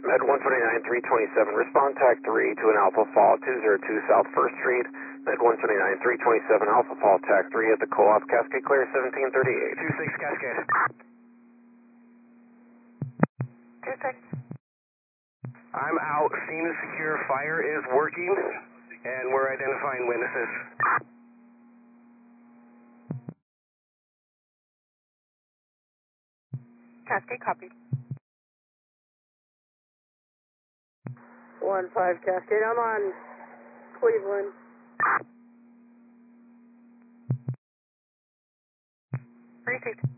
Med 129, 327, respond TAC 3 to an Alpha Fall 202 South 1st Street. Med 129, 327, Alpha Fall TAC 3 at the Co-op, Cascade Clear 1738. 26 Cascade. 26. I'm out. Scene is secure. Fire is working, and we're identifying witnesses. Cascade copied. 1-5 Cascade, I'm on Cleveland. 36.